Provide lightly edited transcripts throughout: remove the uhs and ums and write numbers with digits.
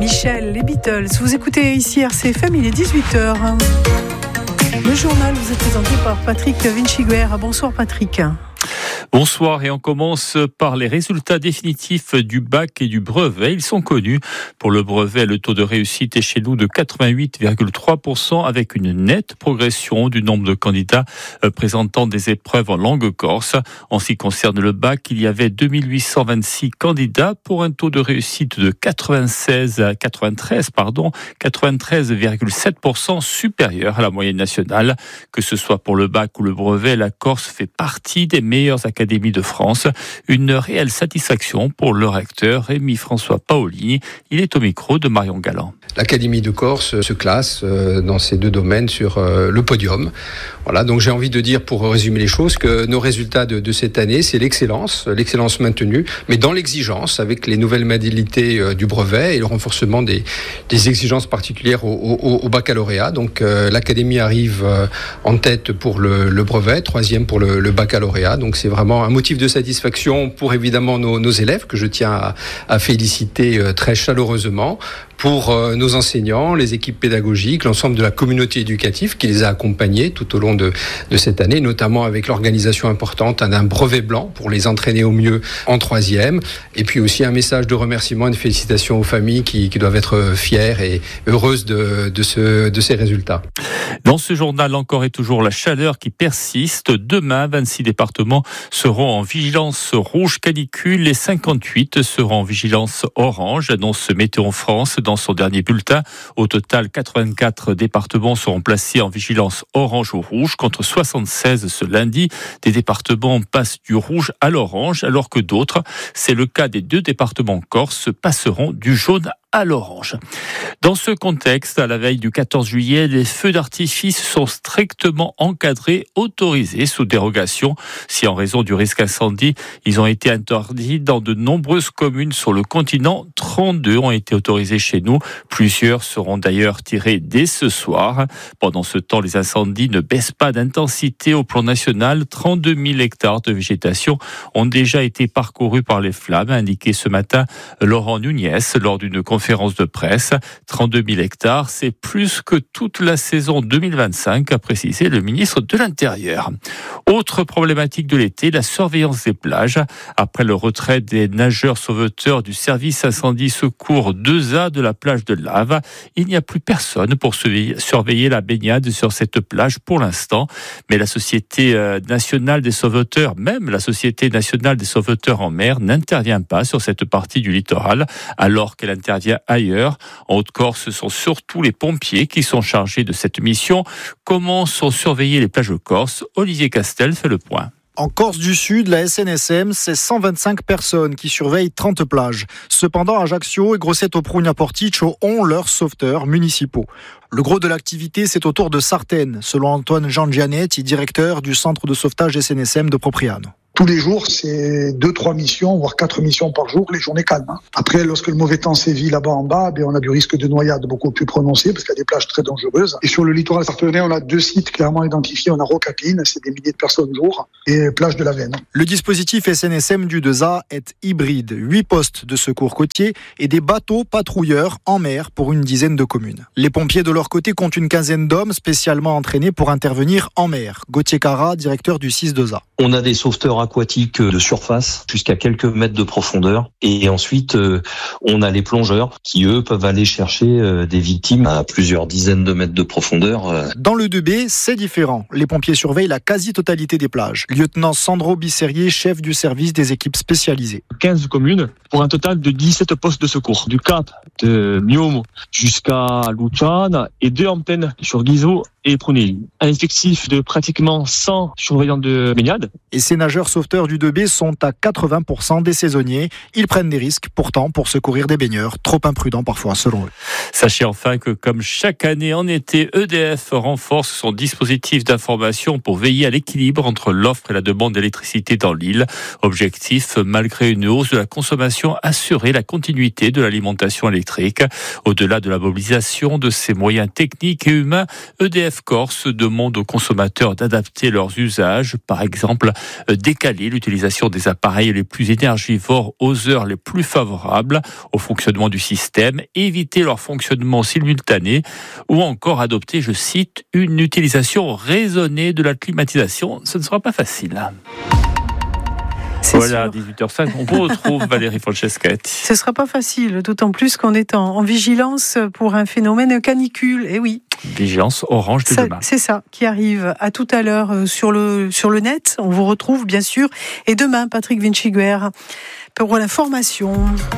Michel, les Beatles. Vous écoutez ici RCFM, il est 18h. Le journal vous est présenté par Patrick Vinciguer. Bonsoir Patrick. Bonsoir, et on commence par les résultats définitifs du bac et du brevet. Ils sont connus. Pour le brevet, le taux de réussite est chez nous de 88,3% avec une nette progression du nombre de candidats présentant des épreuves en langue corse. En ce qui concerne le bac, il y avait 2826 candidats pour un taux de réussite de 93,7% supérieur à la moyenne nationale. Que ce soit pour le bac ou le brevet, la Corse fait partie des meilleures académies de France. Une réelle satisfaction pour le recteur Rémi-François Paolini. Il est au micro de Marion Galland. L'Académie de Corse se classe dans ces deux domaines sur le podium. Voilà, donc j'ai envie de dire, pour résumer les choses, que nos résultats de cette année, c'est l'excellence maintenue, mais dans l'exigence, avec les nouvelles modalités du brevet et le renforcement des exigences particulières au baccalauréat. Donc l'Académie arrive en tête pour le brevet, troisième pour le baccalauréat. Donc c'est vraiment un motif de satisfaction pour évidemment nos élèves, que je tiens à féliciter très chaleureusement, pour nos enseignants, les équipes pédagogiques, l'ensemble de la communauté éducative qui les a accompagnés tout au long de cette année, notamment avec l'organisation importante d'un brevet blanc pour les entraîner au mieux en troisième. Et puis aussi un message de remerciement et de félicitations aux familles qui doivent être fières et heureuses de ces résultats. Dans ce journal, encore et toujours la chaleur qui persiste. Demain, 26 départements seront en vigilance rouge canicule et 58 seront en vigilance orange, annonce Météo France dans son dernier bulletin. Au total, 84 départements seront placés en vigilance orange ou rouge contre 76 ce lundi. Des départements passent du rouge à l'orange, alors que d'autres, c'est le cas des 2 départements corse, passeront du jaune à l'orange. Dans ce contexte, à la veille du 14 juillet, les feux d'artifice sont strictement encadrés, autorisés sous dérogation. Si en raison du risque incendie, ils ont été interdits dans de nombreuses communes sur le continent, 32 ont été autorisés chez nous. Plusieurs seront d'ailleurs tirés dès ce soir. Pendant ce temps, les incendies ne baissent pas d'intensité au plan national. 32 000 hectares de végétation ont déjà été parcourus par les flammes, a indiqué ce matin Laurent Nunez lors d'une conférence de presse. 32 000 hectares, c'est plus que toute la saison 2025, a précisé le ministre de l'Intérieur. Autre problématique de l'été, la surveillance des plages. Après le retrait des nageurs sauveteurs du service incendie secours 2A de la plage de Lave, il n'y a plus personne pour surveiller la baignade sur cette plage pour l'instant. Mais la Société nationale des sauveteurs, même la Société nationale des sauveteurs en mer, n'intervient pas sur cette partie du littoral, alors qu'elle intervient ailleurs. En Haute-Corse, ce sont surtout les pompiers qui sont chargés de cette mission. Comment sont surveillées les plages corses ? Olivier Castel fait le point. En Corse du Sud, la SNSM, c'est 125 personnes qui surveillent 30 plages. Cependant, Ajaccio et Grosseto Prugna Porticcio ont leurs sauveteurs municipaux. Le gros de l'activité, c'est autour de Sartène, selon Antoine Giangianetti, directeur du centre de sauvetage SNSM de Propriano. Tous les jours, c'est 2-3 missions, voire 4 missions par jour, les journées calmes. Après, lorsque le mauvais temps sévit là-bas en bas, on a du risque de noyade beaucoup plus prononcé, parce qu'il y a des plages très dangereuses. Et sur le littoral sarthenais, on a 2 sites clairement identifiés. On a Rocaquine, c'est des milliers de personnes jour, et plage de la Veine. Le dispositif SNSM du 2A est hybride. 8 postes de secours côtiers et des bateaux patrouilleurs en mer pour une dizaine de communes. Les pompiers, de leur côté, comptent une quinzaine d'hommes spécialement entraînés pour intervenir en mer. Gauthier Cara, directeur du 6-2A. On a des sauveteurs aquatiques de surface jusqu'à quelques mètres de profondeur, et ensuite on a les plongeurs qui eux peuvent aller chercher des victimes à plusieurs dizaines de mètres de profondeur. Dans le 2B, c'est différent. Les pompiers surveillent la quasi-totalité des plages. Lieutenant Sandro Bisserier, chef du service des équipes spécialisées. 15 communes pour un total de 17 postes de secours, du Cap de Miomo jusqu'à Luciana et 2 antennes sur Ghiso et Prunelli. Un effectif de pratiquement 100 surveillants de baignade. Et ces nageurs sauveteurs du 2B sont à 80% des saisonniers. Ils prennent des risques pourtant pour secourir des baigneurs, trop imprudents parfois selon eux. Sachez enfin que comme chaque année en été, EDF renforce son dispositif d'information pour veiller à l'équilibre entre l'offre et la demande d'électricité dans l'île. Objectif, malgré une hausse de la consommation, assurer la continuité de l'alimentation électrique. Au-delà de la mobilisation de ses moyens techniques et humains, EDF Corse demande aux consommateurs d'adapter leurs usages, par exemple décaler décaler l'utilisation des appareils les plus énergivores aux heures les plus favorables au fonctionnement du système, éviter leur fonctionnement simultané ou encore adopter, je cite, une utilisation raisonnée de la climatisation. Ce ne sera pas facile. C'est voilà, sûr. 18h05, on vous retrouve Valérie Franceschetti. Ce ne sera pas facile, d'autant plus qu'on est en vigilance pour un phénomène canicule. Et oui. Vigilance orange de demain. C'est ça qui arrive. À tout à l'heure sur le net. On vous retrouve bien sûr. Et demain, Patrick Vinciguer pour l'information.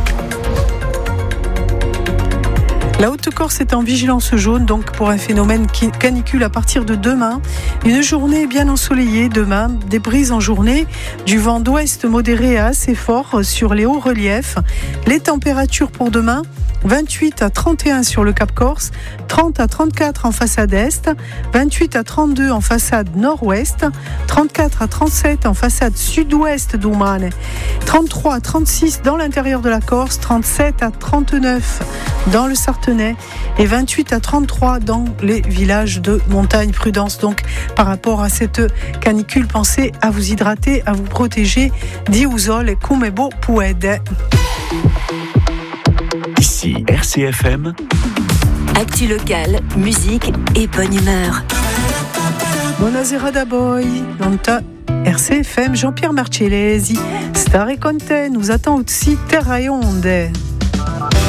La Haute-Corse est en vigilance jaune donc pour un phénomène canicule à partir de demain. Une journée bien ensoleillée demain, des brises en journée, du vent d'ouest modéré à assez fort sur les hauts reliefs. Les températures pour demain, 28 à 31 sur le Cap Corse, 30 à 34 en façade est, 28 à 32 en façade nord-ouest, 34 à 37 en façade sud-ouest d'Oumane, 33 à 36 dans l'intérieur de la Corse, 37 à 39 dans le Sartenay et 28 à 33 dans les villages de montagne. Prudence donc par rapport à cette canicule. Pensez à vous hydrater, à vous protéger. Diusol come bo puede. Ici RCFM. Actu locale, musique et bonne humeur. Buonasera da boy, dans RCFM, Jean-Pierre Marcellesi, Stare con te, nous attend aussi Terra e Onde.